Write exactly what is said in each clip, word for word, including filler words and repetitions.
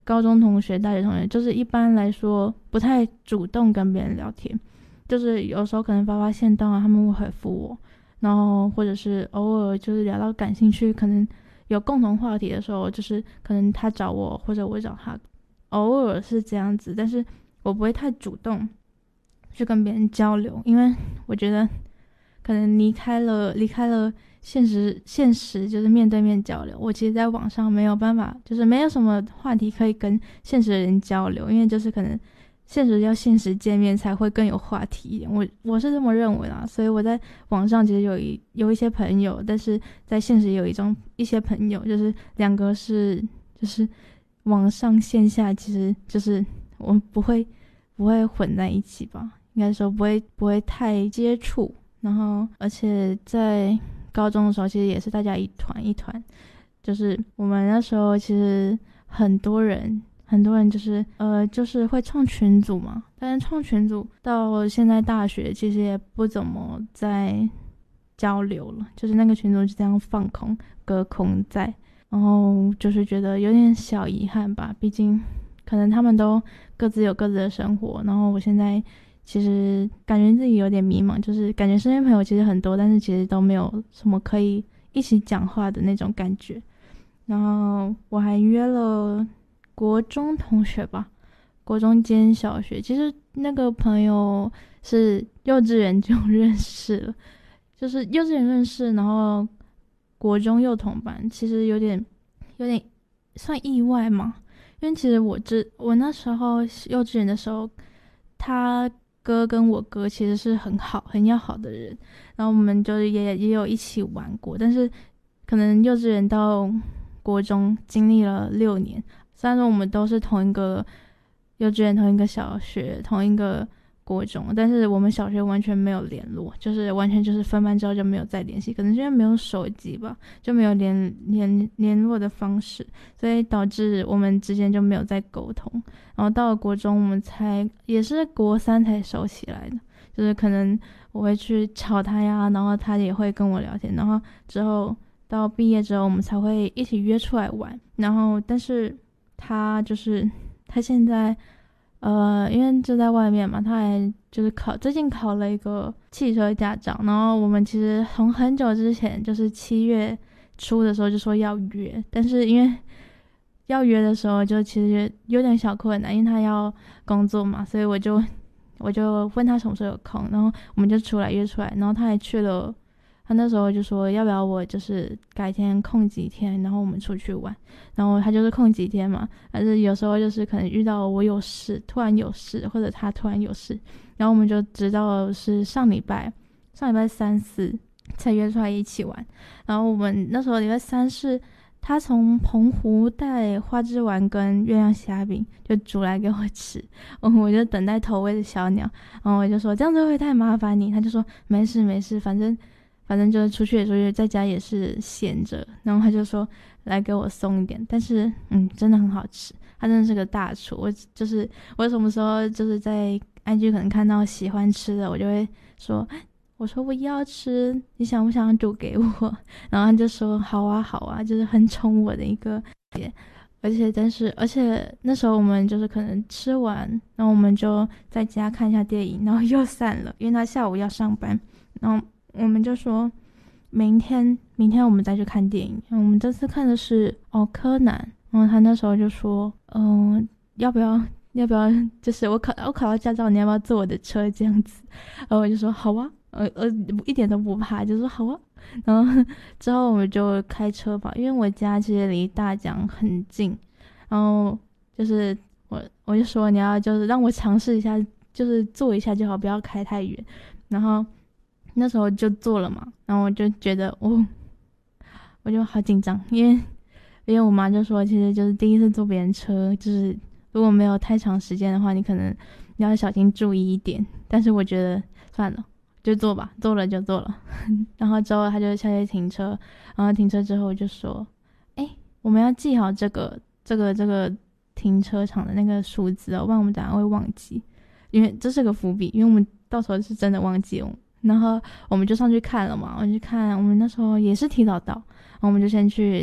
高中同学、大学同学，就是一般来说不太主动跟别人聊天，就是有时候可能发发现动啊，他们会回复我，然后或者是偶尔就是聊到感兴趣，可能有共同话题的时候，就是可能他找我或者我找他，偶尔是这样子，但是我不会太主动去跟别人交流，因为我觉得可能离开了离开了现实现实就是面对面交流，我其实在网上没有办法，就是没有什么话题可以跟现实的人交流，因为就是可能现实要现实见面才会更有话题一点，我我是这么认为啦。所以我在网上其实有一有一些朋友，但是在现实也有一种一些朋友，就是两个是就是网上线下其实就是我们不会不会混在一起吧，应该说不会不会太接触。然后而且在高中的时候其实也是大家一团一团，就是我们那时候其实很多人很多人就是呃就是会创群组嘛，但是创群组到现在大学其实也不怎么在交流了，就是那个群组就这样放空隔空在，然后就是觉得有点小遗憾吧，毕竟可能他们都各自有各自的生活，然后我现在其实感觉自己有点迷茫，就是感觉身边朋友其实很多，但是其实都没有什么可以一起讲话的那种感觉。然后我还约了国中同学吧，国中兼小学，其实那个朋友是幼稚园就认识了，就是幼稚园认识，然后国中幼同班，其实有点有点算意外嘛，因为其实我之我那时候幼稚园的时候，他哥跟我哥其实是很好很要好的人，然后我们就是也也有一起玩过，但是可能幼稚园到国中经历了六年，虽然说我们都是同一个幼稚园、同一个小学、同一个国中，但是我们小学完全没有联络，就是完全就是分班之后就没有再联系，可能是因为没有手机吧，就没有联联联络的方式，所以导致我们之间就没有再沟通。然后到了国中，我们才也是国三才熟起来的，就是可能我会去吵他呀，然后他也会跟我聊天，然后之后到毕业之后，我们才会一起约出来玩。然后但是他就是他现在呃，因为就在外面嘛，他还就是考最近考了一个汽车驾照，然后我们其实从很久之前就是七月初的时候就说要约，但是因为要约的时候就其实有点小困难，因为他要工作嘛，所以我就我就问他什么时候有空，然后我们就出来约出来，然后他还去了，他那时候就说要不要我就是改天空几天，然后我们出去玩，然后他就是空几天嘛，但是有时候就是可能遇到我有事，突然有事，或者他突然有事，然后我们就知道是上礼拜上礼拜三四才约出来一起玩，然后我们那时候礼拜三是他从澎湖带花枝丸跟月亮虾饼就煮来给我吃，嗯，我就等待投喂的小鸟，然后我就说这样子会不会太麻烦你，他就说没事没事，反正反正就是出去也出去，在家也是闲着，然后他就说来给我送一点，但是嗯，真的很好吃，他真的是个大厨，我就是我什么时候就是在 I G 可能看到喜欢吃的，我就会说我说我要吃，你想不想煮给我？然后他就说好啊好啊，就是很宠我的一个点。而且但是而且那时候我们就是可能吃完，然后我们就在家看一下电影，然后又散了，因为他下午要上班，然后我们就说明天明天我们再去看电影。我们这次看的是哦柯南，然后他那时候就说嗯、呃、要不要要不要就是我考我考到驾照，你要不要坐我的车这样子？然后我就说好啊。呃呃，一点都不怕，就说好啊。然后之后我们就开车吧，因为我家其实离大江很近。然后就是我我就说你要就是让我尝试一下，就是坐一下就好，不要开太远。然后那时候就坐了嘛，然后我就觉得哦，我就好紧张，因为因为我妈就说，其实就是第一次坐别人车，就是如果没有太长时间的话，你可能你要小心注意一点。但是我觉得算了。就做吧，做了就做了。然后之后他就下去停车，然后停车之后我就说，哎，我们要记好这个这个这个停车场的那个数字哦，不然我们等下会忘记，因为这是个伏笔，因为我们到时候是真的忘记了。然后我们就上去看了嘛，我们去看，我们那时候也是提早到，然后我们就先去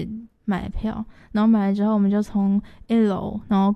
买票，然后买了之后我们就从一楼然后